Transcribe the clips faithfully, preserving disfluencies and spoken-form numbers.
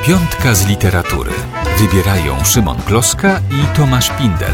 Piątka z literatury. Wybierają Szymon Kloska i Tomasz Pindel.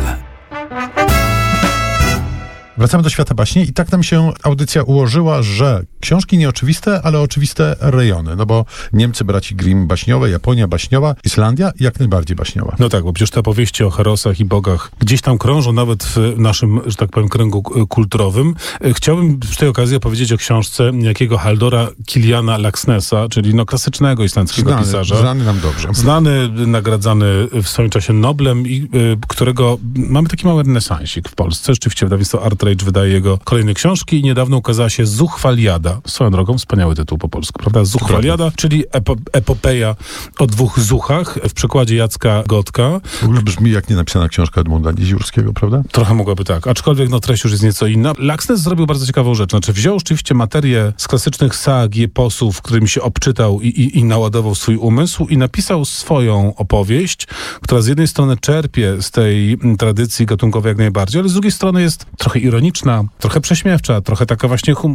Wracamy do świata baśni i tak nam się audycja ułożyła, że książki nieoczywiste, ale oczywiste rejony. No bo Niemcy braci Grimm baśniowe, Japonia baśniowa, Islandia jak najbardziej baśniowa. No tak, bo przecież te opowieści o herosach i bogach gdzieś tam krążą nawet w naszym, że tak powiem, kręgu kulturowym. Chciałbym przy tej okazji opowiedzieć o książce jakiego Haldora Killiana Laxnessa, czyli no klasycznego islandzkiego znany, pisarza. Znany nam dobrze. Znany, nagradzany w swoim czasie Noblem i y, którego mamy taki mały renesansik w Polsce. Rzeczywiście wydawnictwo Artrage wydaje jego kolejne książki i niedawno ukazała się Zuchwaliada. Swoją drogą, wspaniały tytuł po polsku, prawda? Zuchwaliada, czyli epo, epopeja o dwóch zuchach w przekładzie Jacka Gotka. W ogóle brzmi jak nienapisana książka Edmunda Niziurskiego, prawda? Trochę mogłaby tak, aczkolwiek no treść już jest nieco inna. Laxness zrobił bardzo ciekawą rzecz. Znaczy wziął oczywiście materię z klasycznych sag i eposów, którymi się obczytał i, i, i naładował swój umysł i napisał swoją opowieść, która z jednej strony czerpie z tej tradycji gatunkowej jak najbardziej, ale z drugiej strony jest trochę ironiczna, trochę prześmiewcza, trochę taka właśnie hum-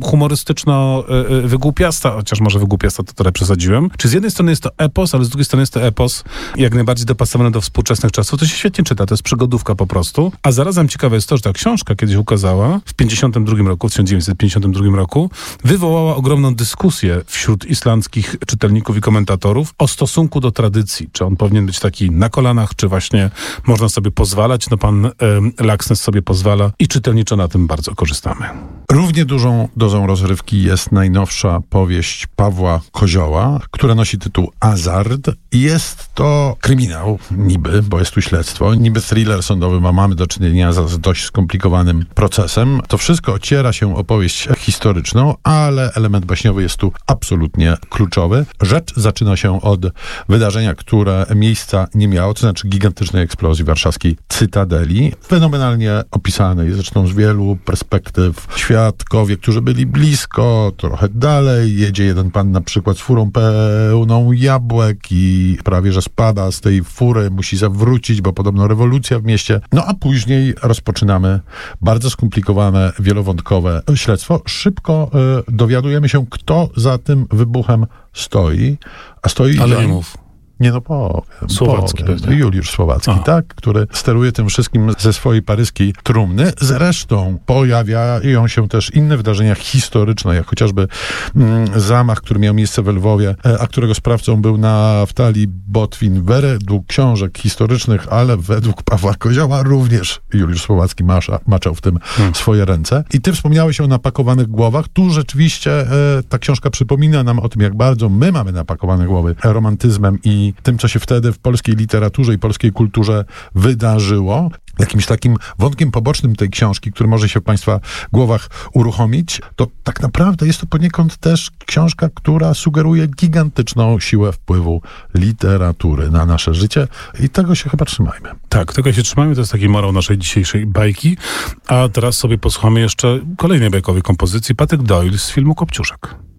humorystyczno-wygłupiasta, chociaż może wygłupiasta to trochę przesadziłem. Czy z jednej strony jest to epos, ale z drugiej strony jest to epos jak najbardziej dopasowany do współczesnych czasów. To się świetnie czyta, to jest przygodówka po prostu. A zarazem ciekawe jest to, że ta książka kiedyś ukazała w pięćdziesiątym drugim roku, w tysiąc dziewięćset pięćdziesiątym drugim roku, wywołała ogromną dyskusję wśród islandzkich czytelników i komentatorów o stosunku do tradycji. Czy on powinien być taki na kolanach, czy właśnie można sobie pozwalać. No pan e, Laxness sobie pozwala i czytelniczo na tym bardzo korzystamy. Równie dużą dozą rozrywki jest najnowsza powieść Pawła Kozioła, która nosi tytuł Azard. Jest to kryminał, niby, bo jest tu śledztwo, niby thriller sądowy, a mamy do czynienia z dość skomplikowanym procesem. To wszystko ociera się o powieść historyczną, ale element baśniowy jest tu absolutnie kluczowy. Rzecz zaczyna się od wydarzenia, które miejsca nie miało, to znaczy gigantycznej eksplozji warszawskiej Cytadeli, fenomenalnie opisanej, zresztą z wielu perspektyw. Świadkowie, którzy byli blisko, trochę dalej. Jedzie jeden pan na przykład z furą pełną jabłek i prawie że spada z tej fury, musi zawrócić, bo podobno rewolucja w mieście. No a później rozpoczynamy bardzo skomplikowane, wielowątkowe śledztwo. Szybko y, dowiadujemy się, kto za tym wybuchem stoi. A stoi... Ale nie mów. Nie no powiem. Słowacki powiem. pewnie. Juliusz Słowacki, A. tak? Który steruje tym wszystkim ze swojej paryskiej trumny. Zresztą pojawiają się też inne wydarzenia historyczne, jak chociażby mm, zamach, który miał miejsce w Lwowie, a którego sprawcą był Naftali Botwin. Według książek historycznych, ale według Pawła Kozioła również Juliusz Słowacki masza, maczał w tym hmm. swoje ręce. I ty wspomniałeś o napakowanych głowach. Tu rzeczywiście e, ta książka przypomina nam o tym, jak bardzo my mamy napakowane głowy romantyzmem i tym, co się wtedy w polskiej literaturze i polskiej kulturze wydarzyło. Jakimś takim wątkiem pobocznym tej książki, który może się w państwa głowach uruchomić, to tak naprawdę jest to poniekąd też książka, która sugeruje gigantyczną siłę wpływu literatury na nasze życie i tego się chyba trzymajmy. Tak, tego się trzymajmy, to jest taki morał naszej dzisiejszej bajki. A teraz sobie posłuchamy jeszcze kolejnej bajkowej kompozycji, Patrick Doyle z filmu Kopciuszek.